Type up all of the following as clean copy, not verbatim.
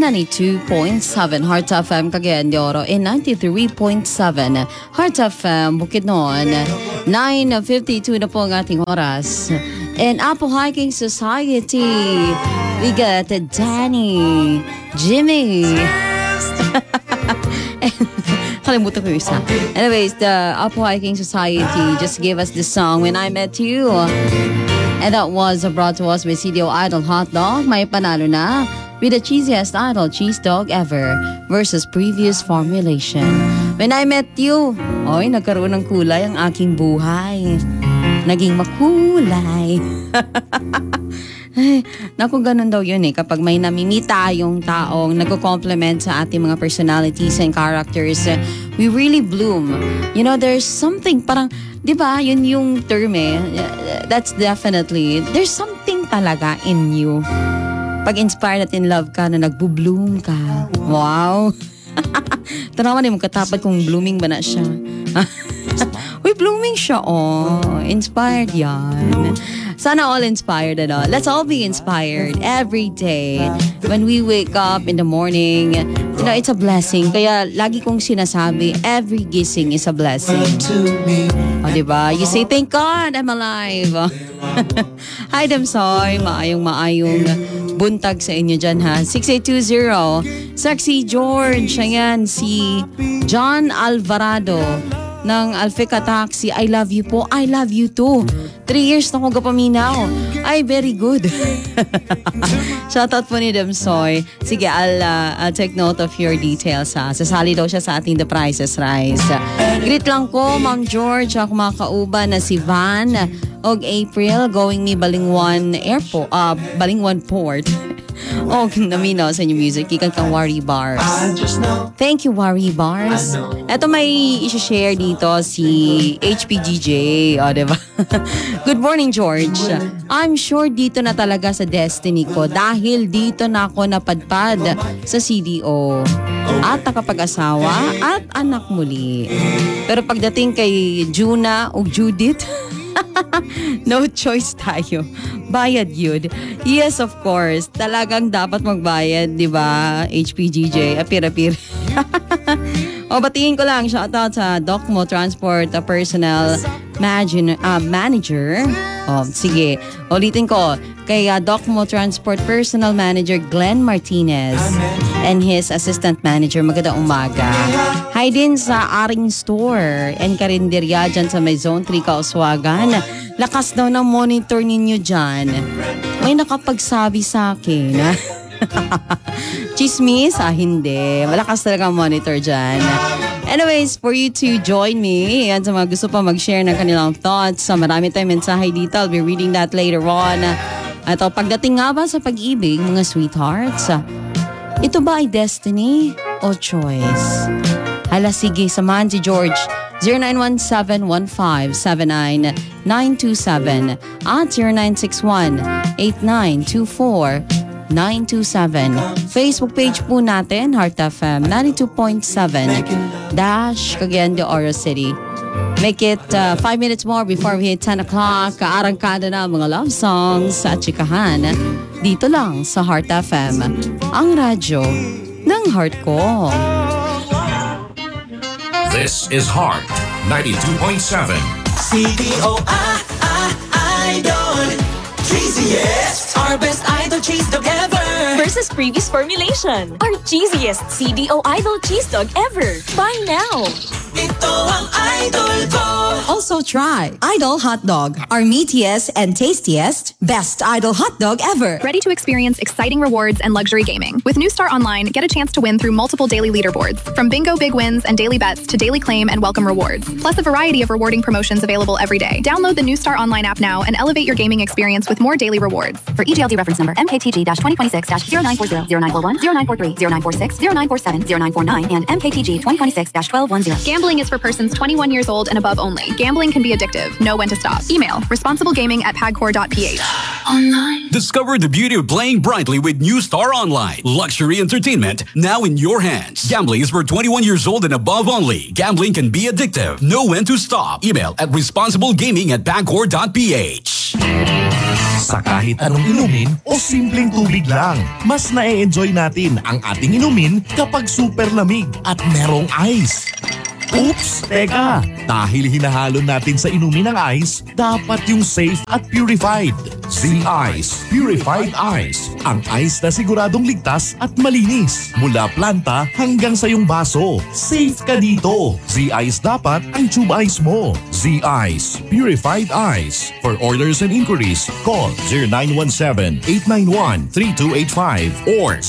92.7 Heart FM Cagayan de Oro and 93.7 Heart FM Bukidnon. 9:52 na po ang ating oras. And Apple Hiking Society, we got Danny, Jimmy. Kalimutan ko yung isa. Anyways, the Apple Hiking Society just gave us this song, When I Met You. And that was brought to us by CDO Idol Hot Dog. May panalo na with the cheesiest idol cheese dog ever versus previous formulation. When I Met You, oy, nagkaroon ng kulay ang aking buhay. Naging makulay. Ay, naku, ganun daw yun eh. Kapag may namimi tayong taong nagko-complement sa ating mga personalities and characters, we really bloom. You know, there's something parang, di ba, yun yung term eh. That's definitely, there's something talaga in you. Pag inspired at in love ka na nagbo-bloom ka. Wow. Tanawan din mo katapat kung blooming ba na siya. Uy, blooming siya, oh. Inspired yan. Sana all inspired and all. Let's all be inspired every day. When we wake up in the morning, you know, it's a blessing. Kaya lagi kong sinasabi, every gising is a blessing. O, diba? You say, thank God I'm alive. Hi, Damsoy. Maayong buntag sa inyo dyan, ha? 6820. Sexy George. Ayan, si John Alvarado ng Alfica Taxi. I love you po. I love you too. 3 years na ko gapaminaw. Ay, very good. Shoutout po ni Damsoy. Sige, I'll take note of your details, ha. Sasali daw siya sa ating The Price is Right. Greet lang ko, Ma'am George, ako mga kauban na si Van og April going me Balingwan Airport, Balingwan Port. Oh, naminaw sa inyong music. Ikan kang Worry Bars. Thank you, Worry Bars. Eto may isi-share dito si HPGJ. O, diba? Good morning, George. I'm sure dito na talaga sa destiny ko dahil dito na ako napadpad sa CDO. At nakapag-asawa at anak muli. Pero pagdating kay Juna o Judith, no choice tayo. Bayad yun. Yes, of course. Talagang dapat magbayad, di ba? HPGJ, apir-apir. O, batiin ko lang. Shoutout sa Docmo Transport Personnel Manager. O, sige. Ulitin ko. Kay Docmo Transport Personal Manager Glenn Martinez and his Assistant Manager. Magandang umaga. Hi din sa Aring Store and Karinderya dyan sa may Zone 3 Kauswagan. Lakas daw ng monitor ninyo dyan. May nakapagsabi sa akin. Chismis? Hindi. Malakas talaga ang monitor dyan. Anyways, for you to join me, yan sa mga gusto pa mag-share ng kanilang thoughts. Marami tayong mensahe dito. I'll be reading that later on. At pagdating nga ba sa pag-ibig, mga sweethearts, ito ba ay destiny o choice? Hala, sige, samahan si George. 0917-1579-927 at 0961-8924-927. Facebook page po natin, Heart FM 92.7 Dash Cagayan de Oro City. Make it 5 minutes more before we hit 10 o'clock. Kaarangkada na mga love songs at chikahan. Dito lang sa Heart FM, ang radyo ng heart ko. This is Heart 92.7. CDO Idol. Cheesiest. Our best idol cheese dog ever. Versus previous formulation. Our cheesiest CDO Idol cheese dog ever. Buy now. Ito ang idol ko. Also try Idol Hot Dog, our meatiest and tastiest, best Idol Hot Dog ever. Ready to experience exciting rewards and luxury gaming. With New Star Online, get a chance to win through multiple daily leaderboards, from bingo big wins and daily bets to daily claim and welcome rewards, plus a variety of rewarding promotions available every day. Download the New Star Online app now and elevate your gaming experience with more daily rewards. For EGLD reference number MKTG-2026-0940, 0941, 0943, 0946, 0947, 0949, and MKTG 2026-1210. Gambling is for persons 21 years old and above only. Gambling can be addictive. Know when to stop. Email responsiblegaming@pagcor.ph. Online. Discover the beauty of playing brightly with New Star Online. Luxury entertainment now in your hands. Gambling is for 21 years old and above only. Gambling can be addictive. Know when to stop. Email at responsiblegaming@pagcor.ph. Sa kahit anong inumin o simpleng tubig lang, mas na-enjoy natin ang ating inumin kapag super lamig at merong ice. Oops! Teka! Dahil hinahalo natin sa inumin ng ice, dapat yung safe at purified. Z-Ice Purified Ice. Ang ice na siguradong ligtas at malinis. Mula planta hanggang sa iyong baso. Safe ka dito. Z-Ice dapat ang tube ice mo. Z-Ice Purified Ice. For orders and inquiries, call 0917-891-3285 or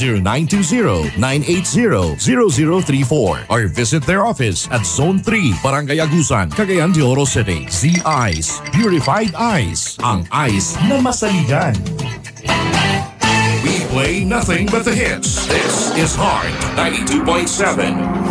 0920-980-0034 or visit their office at Zone 3, Barangay Agusan, Cagayan de Oro City. Z-Ice Purified Ice. Ang ice na masaligan. We play nothing but the hits. This is Heart 92.7.